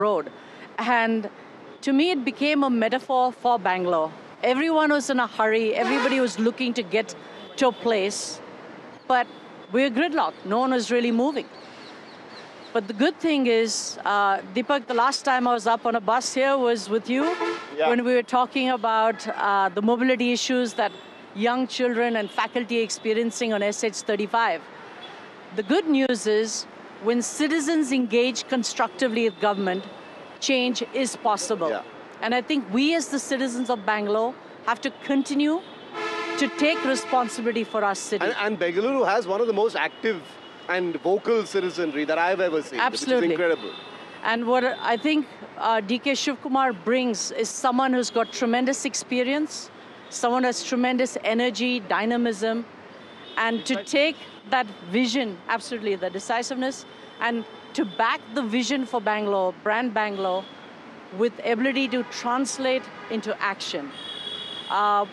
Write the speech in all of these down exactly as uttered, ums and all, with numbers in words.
road. And to me, it became a metaphor for Bangalore. Everyone was in a hurry. Everybody was looking to get to a place. But we're gridlocked. No one was really moving. But the good thing is, uh, Deepak, the last time I was up on a bus here was with you, yeah. when we were talking about uh, the mobility issues that young children and faculty are experiencing on S H thirty-five. The good news is, when citizens engage constructively with government, change is possible. Yeah. And I think we as the citizens of Bangalore have to continue to take responsibility for our city. And, and Bengaluru has one of the most active and vocal citizenry that I've ever seen. Absolutely. Which is incredible. And what I think uh, D K Shivakumar brings is someone who's got tremendous experience, someone who has tremendous energy, dynamism, and to take that vision, absolutely, the decisiveness, and to back the vision for Bangalore, brand Bangalore, with ability to translate into action. Uh,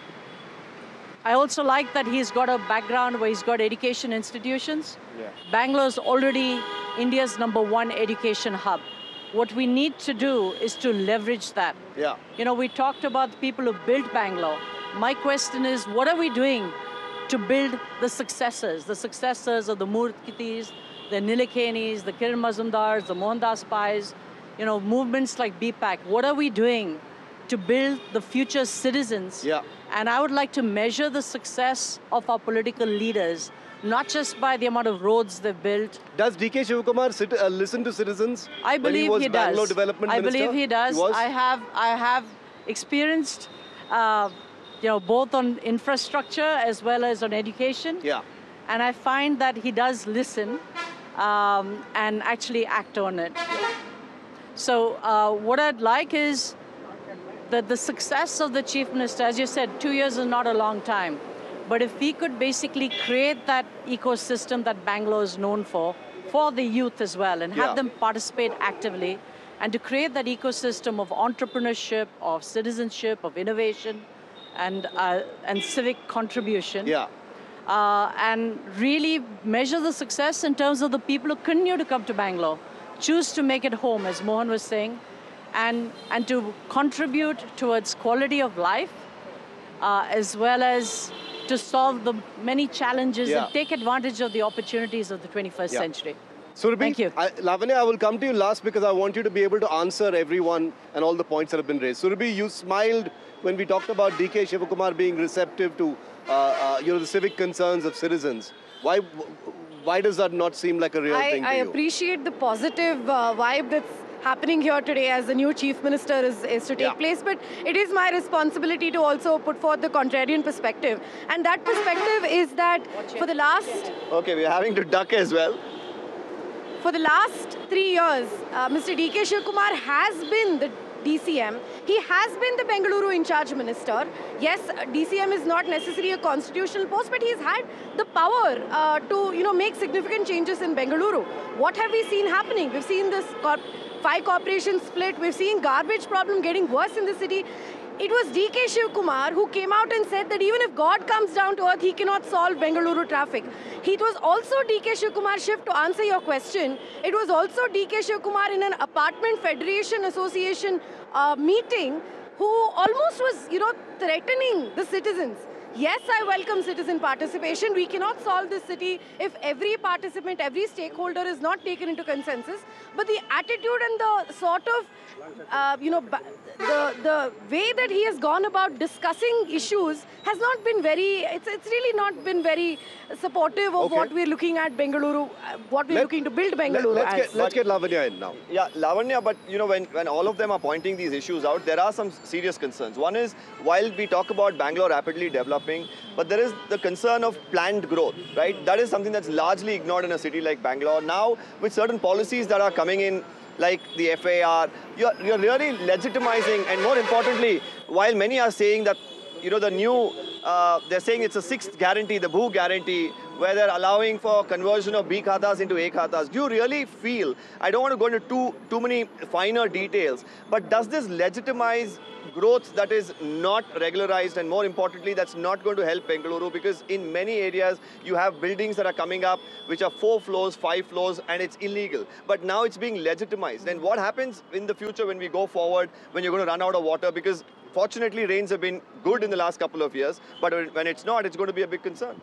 I also like that he's got a background where he's got education institutions. Yeah. Bangalore's already India's number one education hub. What we need to do is to leverage that. Yeah. You know, we talked about the people who built Bangalore. My question is, what are we doing to build the successors, the successors of the Murthy's, the Nilekenis, the Kiran Mazumdars, the Mohandas Pais, you know, movements like B PAC. What are we doing to build the future citizens? Yeah. And I would like to measure the success of our political leaders, not just by the amount of roads they've built. Does D K Shivakumar sit, uh, listen to citizens? I believe he, was he Bangalore does. Development I Minister? believe he does. He was? I have, I have experienced, uh, you know, both on infrastructure as well as on education. Yeah. And I find that he does listen um, and actually act on it. So uh, what I'd like is that the success of the Chief Minister, as you said, two years is not a long time. But if we could basically create that ecosystem that Bangalore is known for, for the youth as well, and have yeah. them participate actively, and to create that ecosystem of entrepreneurship, of citizenship, of innovation, and, uh, and civic contribution. Yeah. Uh, and really measure the success in terms of the people who continue to come to Bangalore, choose to make it home, as Mohan was saying, and, and to contribute towards quality of life, uh, as well as to solve the many challenges yeah. and take advantage of the opportunities of the twenty-first yeah. century. Surabhi, Thank you. I, Lavanya, I will come to you last because I want you to be able to answer everyone and all the points that have been raised. Surabhi, you smiled when we talked about D K Shivakumar being receptive to uh, uh, you know, the civic concerns of citizens. Why, why does that not seem like a real I, thing to I you? I appreciate the positive uh, vibe that's happening here today as the new Chief Minister is, is to take yeah. place, but it is my responsibility to also put forth the contrarian perspective. And that perspective is that for the last... Okay, we're having to duck as well. For the last three years, uh, Mister D K Shivakumar has been the D C M. He has been the Bengaluru in charge minister. Yes, D C M is not necessarily a constitutional post, but he's had the power uh, to, you know, make significant changes in Bengaluru. What have we seen happening? We've seen this corp five corporations split. We've seen garbage problem getting worse in the city. It was D K Shivakumar who came out and said that even if God comes down to earth, he cannot solve Bengaluru traffic. It was also D K Shivakumar, Shiv, to answer your question, it was also D K Shivakumar in an apartment federation association uh, meeting who almost was, you know, threatening the citizens. Yes, I welcome citizen participation. We cannot solve this city if every participant, every stakeholder is not taken into consensus. But the attitude and the sort of, uh, you know, the, the way that he has gone about discussing issues has not been very, it's, it's really not been very supportive of okay. what we're looking at Bengaluru, what we're let, looking to build Bengaluru let, let's as. Get, let's get Lavanya in now. Yeah, Lavanya, but you know, when, when all of them are pointing these issues out, there are some serious concerns. One is, while we talk about Bangalore rapidly developing, but there is the concern of planned growth, right? That is something that's largely ignored in a city like Bangalore. Now, with certain policies that are coming in, like the F A R, you're, you're really legitimizing, and more importantly, while many are saying that, you know, the new, uh, they're saying it's a sixth guarantee, the Bhu guarantee, where they're allowing for conversion of B khatas into A khatas. Do you really feel, I don't want to go into too, too many finer details, but does this legitimize growth that is not regularized, and more importantly, that's not going to help Bengaluru, because in many areas you have buildings that are coming up which are four floors, five floors, and it's illegal. But now it's being legitimized. And what happens in the future when we go forward, when you're going to run out of water? Because fortunately rains have been good in the last couple of years, but when it's not, it's going to be a big concern.